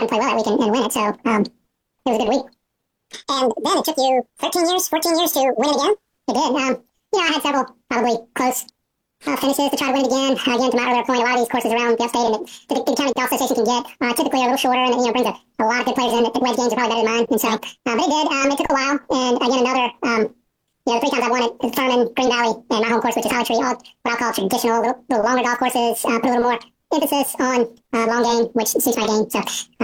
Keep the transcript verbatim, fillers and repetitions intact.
play well that week and, and win it. So um, it was a good week. And then it took you thirteen years, fourteen years to win it again? It did. Um, you know, I had several probably close uh, finishes to try to win it again. Uh, again, to my earlier point, a lot of these courses around the upstate and that the, the county golf association can get uh, typically are a little shorter and, you know, brings a, a lot of good players in. The wedge games are probably better than mine. And so, uh, but it did. Um, it took a while. And again, another, um, you know, the three times I won it, Furman, Green Valley, and my home course, which is Holly Tree, all what I'll call traditional, little, little longer golf courses, uh, put a little more emphasis on uh, long game, which suits my game. So